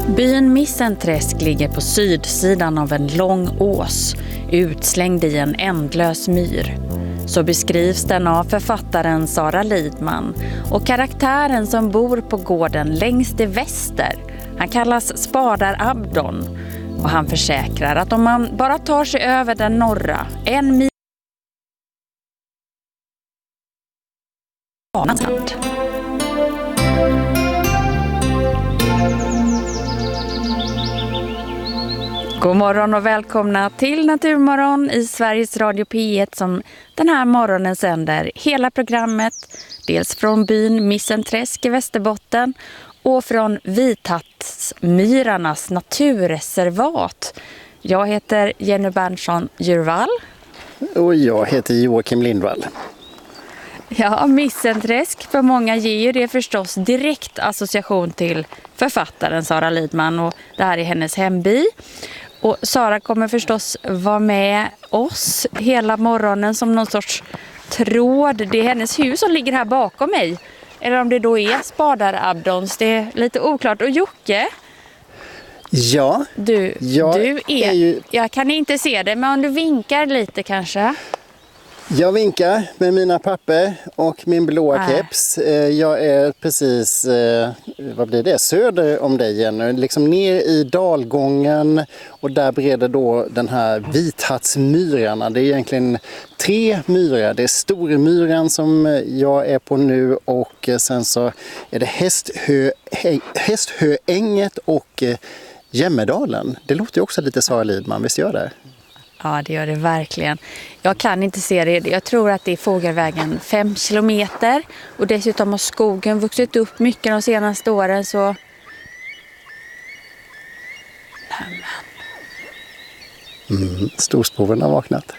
Byn Missenträsk ligger på sydsidan av en lång ås, utslängd i en ändlös myr. Så beskrivs den av författaren Sara Lidman och karaktären som bor på gården längst i väster. Han kallas Spadar Abdon och han försäkrar att om man bara tar sig över den norra, en mil banans hand. God morgon och välkomna till Naturmorgon i Sveriges Radio P1 som den här morgonen sänder hela programmet. Dels från byn Missenträsk i Västerbotten och från Vithattsmyrarnas naturreservat. Jag heter Jenny Berntsson Djurvall. Och jag heter Joakim Lindvall. Ja, Missenträsk för många ger ju det förstås direkt association till författaren Sara Lidman och det här är hennes hemby. Och Sara kommer förstås vara med oss hela morgonen som någon sorts tråd. Det är hennes hus som ligger här bakom mig. Eller om det då är Spadar Abdons, det är lite oklart. Och Jocke? Ja. Du är ju... Jag kan inte se det, men om du vinkar lite kanske. Jag vinkar med mina papper och min blåa keps. Jag är precis, vad blir det, söder om dig Jenny. Liksom ner i dalgången och där breder då den här Vithattsmyrarna. Det är egentligen 3 myrar. Det är Stormyran som jag är på nu och sen så är det Hästhöänget och Jämmerdalen. Det låter ju också lite Sara Lidman, visst gör det? Ja, det gör det verkligen. Jag kan inte se det. Jag tror att det är fågelvägen 5 kilometer. Och dessutom har skogen vuxit upp mycket de senaste åren så... Storspoven har vaknat.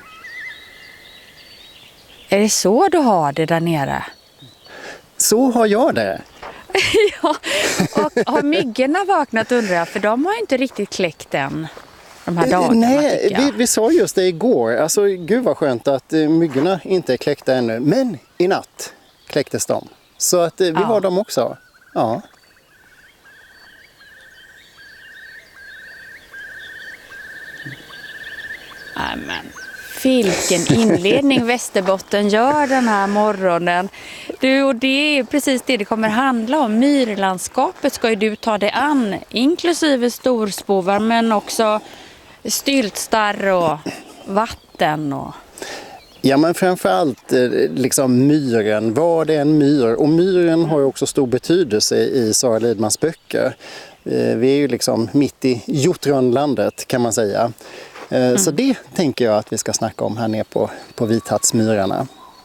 Är det så du har det där nere? Så har jag det. Ja, och har myggorna vaknat undrar jag, för de har inte riktigt kläckt än. De här dagarna, nej, vi sa just det igår. Alltså, gud vad skönt att myggorna inte är kläckta ännu. Men i natt kläcktes de. Så att vi har dem också. Ja. Amen. Vilken inledning Västerbotten gör den här morgonen. Du, och det är precis det kommer handla om. Myrlandskapet ska ju du ta dig an, inklusive storspovar men också styltstarr och vatten och... Ja, men framförallt liksom myren. Vad är en myr? Och myren har ju också stor betydelse i Sara Lidmans böcker. Vi är ju liksom mitt i Jotrönlandet kan man säga. Så det tänker jag att vi ska snacka om här nere på Vithattsmyrarna.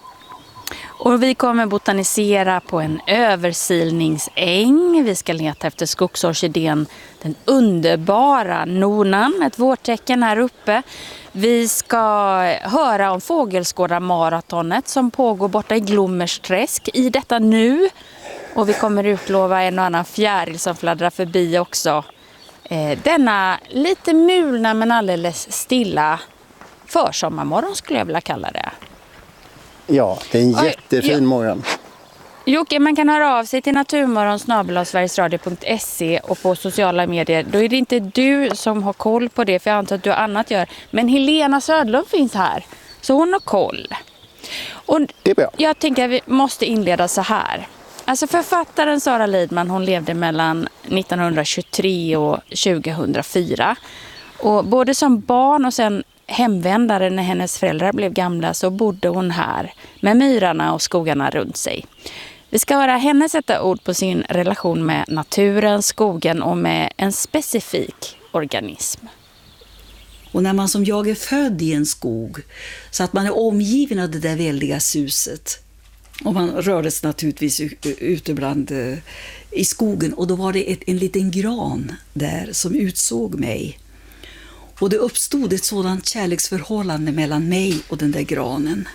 Och vi kommer botanisera på en översilningsäng. Vi ska leta efter skogsorkidén, den underbara nonan, ett vårtecken här uppe. Vi ska höra om fågelskådarmaratonet som pågår borta i Glommersträsk i detta nu. Och vi kommer utlova en och annan fjäril som fladdrar förbi också. Denna lite mulna men alldeles stilla försommarmorgon skulle jag vilja kalla det. Ja, det är en jättefin morgon. Jocke, man kan höra av sig till naturmorgon@sverigesradio.se och på sociala medier. Då är det inte du som har koll på det, för jag antar att du har annat gör. Men Helena Södlund finns här, så hon har koll. Och det är bra. Jag tänker att vi måste inleda så här. Alltså författaren Sara Lidman, hon levde mellan 1923 och 2004. Och både som barn och sen hemvändare när hennes föräldrar blev gamla så bodde hon här med myrarna och skogarna runt sig. Vi ska höra henne sätta ord på sin relation med naturen, skogen och med en specifik organism. Och när man som jag är född i en skog så att man är omgiven av det där väldiga suset. Och man rördes naturligtvis ute bland i skogen och då var det en liten gran där som utsåg mig. Och det uppstod ett sådant kärleksförhållande mellan mig och den där granen.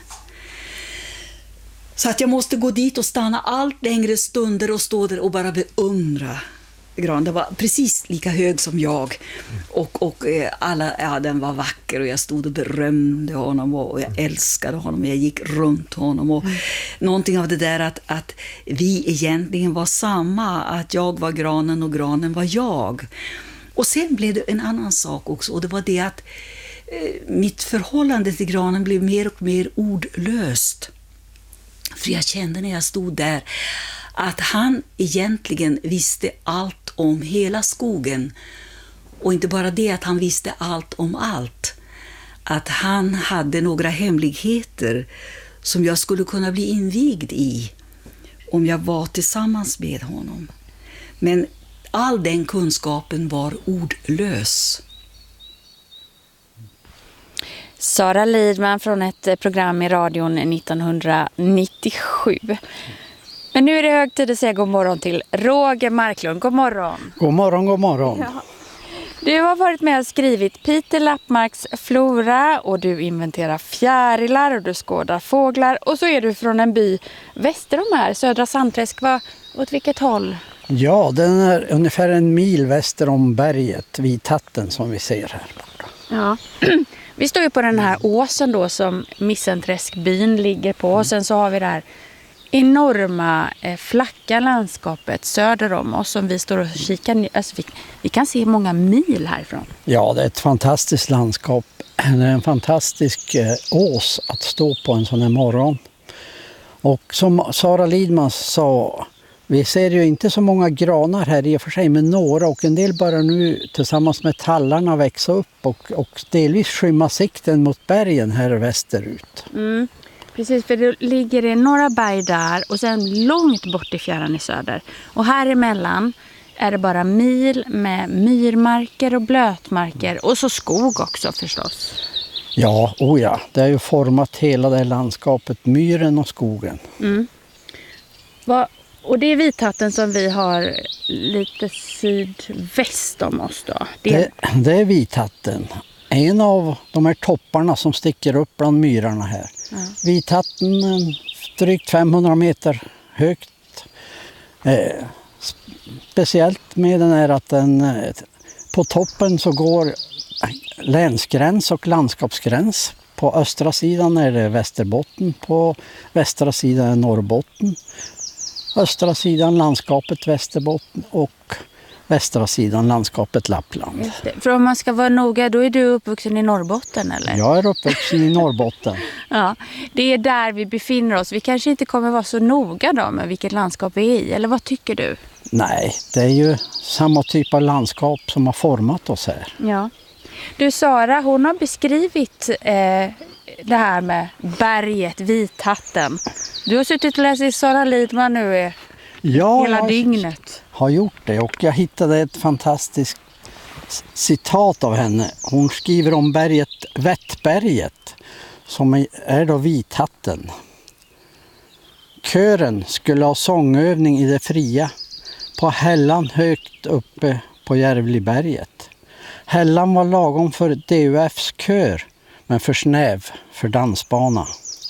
Så att jag måste gå dit och stanna allt längre stunder och stå där och bara beundra gran. Den var precis lika hög som jag. Och den var vacker och jag stod och berömde honom och jag älskade honom. Jag gick runt honom och någonting av det där att vi egentligen var samma. Att jag var granen och granen var jag. Och sen blev det en annan sak också, och det var det att mitt förhållande till granen blev mer och mer ordlöst. För jag kände när jag stod där att han egentligen visste allt om hela skogen. Och inte bara det, att han visste allt om allt. Att han hade några hemligheter som jag skulle kunna bli invigd i om jag var tillsammans med honom. Men all den kunskapen var ordlös. Sara Lidman från ett program i radion 1997. Men nu är det hög tid att säga god morgon till Roger Marklund. God morgon. God morgon, god morgon. Ja. Du har varit med och skrivit Peter Lappmarks flora och du inventerar fjärilar och du skådar fåglar. Och så är du från en by väster om här, Södra Sandträsk. Åt vilket håll? Ja, den är ungefär 1 mil väster om berget, Vithatten, som vi ser här borta. Ja. Vi står ju på den här åsen då som Missenträskbyn ligger på. Och sen så har vi det här enorma flacka landskapet söder om oss som vi står och kikar. Alltså vi kan se många mil härifrån. Ja, det är ett fantastiskt landskap. Det är en fantastisk ås att stå på en sån här morgon. Och som Sara Lidman sa, vi ser ju inte så många granar här i och för sig, men några, och en del börjar nu tillsammans med tallarna växa upp och delvis skymma sikten mot bergen här västerut. Mm. Precis, för det ligger några berg där och sen långt bort i fjärran i söder. Och här emellan är det bara mil med myrmarker och blötmarker och så skog också förstås. Ja, det har ju format hela det här landskapet, myren och skogen. Mm. Och det är Vithatten som vi har lite sydväst om oss då? Det är Vithatten. En av de här topparna som sticker upp bland myrarna här. Ja. Vithatten, drygt 500 meter högt. Speciellt med den här att på toppen så går länsgräns och landskapsgräns. På östra sidan är det Västerbotten, på västra sidan är Norrbotten. Östra sidan landskapet Västerbotten och västra sidan landskapet Lappland. Just det. För om man ska vara noga, då är du uppvuxen i Norrbotten eller? Jag är uppvuxen i Norrbotten. Ja, det är där vi befinner oss. Vi kanske inte kommer vara så noga då med vilket landskap vi är i, eller vad tycker du? Nej, det är ju samma typ av landskap som har format oss här. Ja. Du Sara, hon har beskrivit det här med berget, Vithatten. Du har suttit och läst i Sara Lidman nu hela dygnet. Har gjort det, och jag hittade ett fantastiskt citat av henne. Hon skriver om berget Vättberget som är då Vithatten. Kören skulle ha sångövning i det fria på hällan högt uppe på Järvliberget. Hällan var lagom för DUFs kör, men för snäv för dansbana.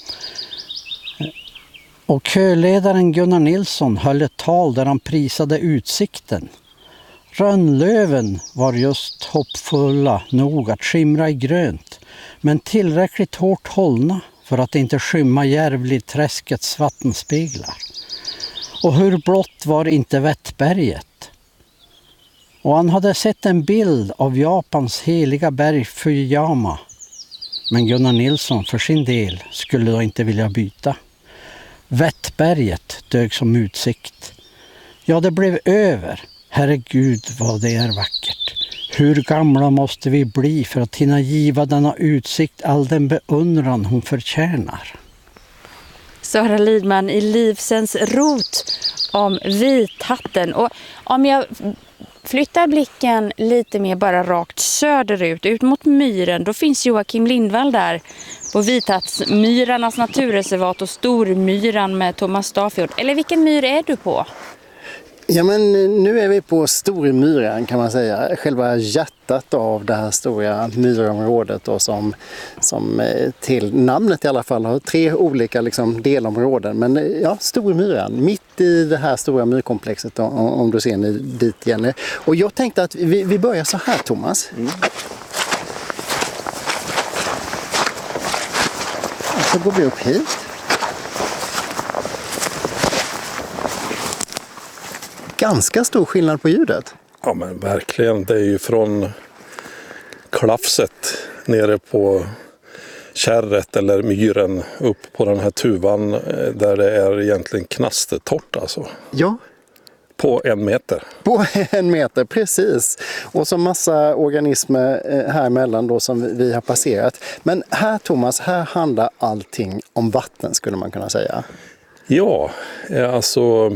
Och köledaren Gunnar Nilsson höll ett tal där han prisade utsikten. Rönnlöven var just hoppfulla nog att skimra i grönt, men tillräckligt hårt hållna för att inte skymma Järvliträskets vattenspeglar. Och hur blått var inte Vättberget? Och han hade sett en bild av Japans heliga berg Fujiyama. Men Gunnar Nilsson för sin del skulle då inte vilja byta. Vättberget dög som utsikt. Ja, det blev över. Herregud vad det är vackert. Hur gamla måste vi bli för att hinna giva denna utsikt all den beundran hon förtjänar? Sara Lidman i Livsens rot om Vithatten. Och om jag flyttar blicken lite mer bara rakt söderut, ut mot myren, då finns Joakim Lindvall där på Vithattsmyrarnas naturreservat och Stormyran med Thomas Stafjord. Eller vilken myr är du på? Ja, men nu är vi på Stormyran kan man säga. Själva hjärtat av det här stora myrområdet då, som till namnet i alla fall har 3 olika liksom, delområden. Men ja, Stormyran, mitt i det här stora myrkomplexet om du ser ni dit Jenny. Och jag tänkte att vi börjar så här, Thomas. Och så går vi upp hit. Ganska stor skillnad på ljudet. Ja, men verkligen. Det är ju från klafset nere på kärret eller myren upp på den här tuvan där det är egentligen knastertorrt alltså. Ja. På 1 meter. På 1 meter, precis. Och så massa organismer här emellan då som vi har passerat. Men här Thomas, här handlar allting om vatten skulle man kunna säga. Ja, alltså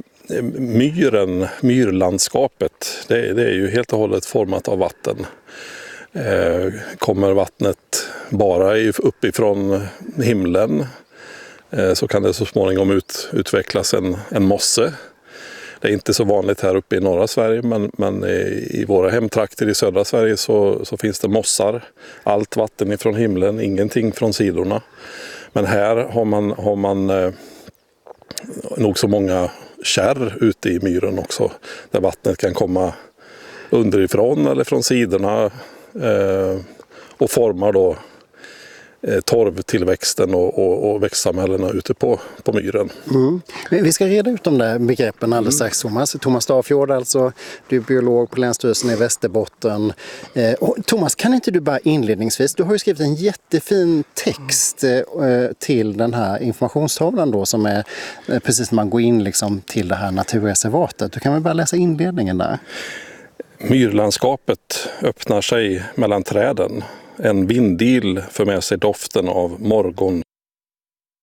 myrlandskapet, det är ju helt och hållet format av vatten. Kommer vattnet bara uppifrån himlen så kan det så småningom utvecklas en mosse. Det är inte så vanligt här uppe i norra Sverige, men i våra hemtrakter i södra Sverige så finns det mossar. Allt vatten ifrån himlen, ingenting från sidorna. Men här har man nog så många kärr ute i myren också, där vattnet kan komma underifrån eller från sidorna och formar då torvtillväxten och växtsamhällena ute på myren. Vi ska reda ut de där begreppen alldeles strax, Thomas. Thomas Stafjord alltså, du är biolog på Länsstyrelsen i Västerbotten. Och Thomas, kan inte du bara inledningsvis, du har ju skrivit en jättefin text till den här informationstavlan då, som är precis när man går in liksom till det här naturreservatet. Du kan väl bara läsa inledningen där. Myrlandskapet öppnar sig mellan träden. En vindil för med sig doften av morgon,